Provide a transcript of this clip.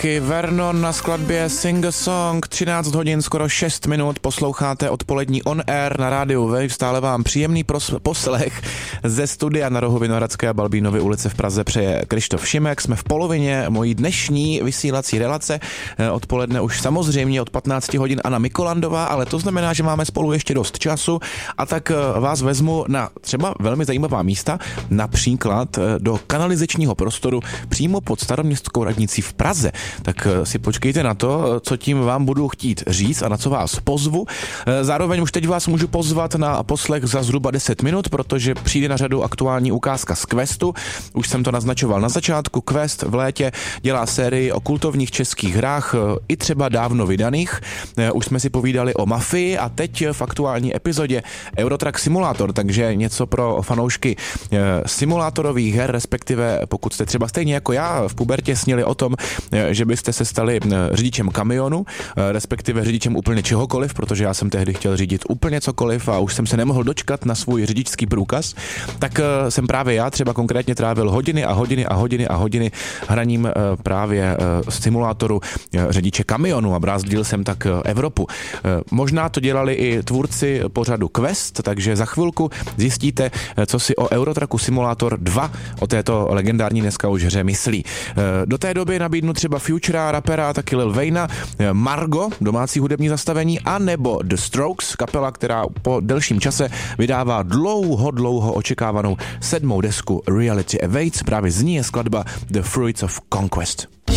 Marky Vernon na skladbě Sing a Song. 13 hodin, skoro 6 minut, posloucháte odpolední On Air na rádiu Wave. Stále vám příjemný poslech ze studia na rohu Vinohradské a Balbínovy ulice v Praze přeje Krištof Šimek. Jsme v polovině mojí dnešní vysílací relace. Odpoledne už samozřejmě od 15 hodin Anna Mikolandová, ale to znamená, že máme spolu ještě dost času a tak vás vezmu na třeba velmi zajímavá místa, například do kanalizačního prostoru přímo pod Staroměstskou radnicí v Praze. Tak si počkejte na to, co tím vám budu chtít říct a na co vás pozvu. Zároveň už teď vás můžu pozvat na poslech za zhruba 10 minut, protože přijde na řadu aktuální ukázka z Questu. Už jsem to naznačoval na začátku. Quest v létě dělá sérii o kultovních českých hrách, i třeba dávno vydaných. Už jsme si povídali o Mafii a teď v aktuální epizodě Eurotrack Simulator, takže něco pro fanoušky simulátorových her, respektive pokud jste třeba stejně jako já v pubertě snili o tom, že byste se stali řidičem kamionu, respektive řidičem úplně čehokoliv, protože já jsem tehdy chtěl řídit úplně cokoliv a už jsem se nemohl dočkat na svůj řidičský průkaz, tak jsem právě já třeba konkrétně trávil hodiny a hodiny a hodiny a hodiny hraním právě simulátoru řidiče kamionu a brázdil jsem tak Evropu. Možná to dělali i tvůrci pořadu Quest, takže za chvilku zjistíte, co si o Eurotracku Simulator 2, o této legendární dneska už hře myslí. Do té doby nabídnu třeba Futura, rapera a taky Lil Wayna, Margo, domácí hudební zastavení, a nebo The Strokes, kapela, která po delším čase vydává dlouho očekávanou 7. desku Reality Awaits. Právě z ní je skladba The Fruits of Conquest.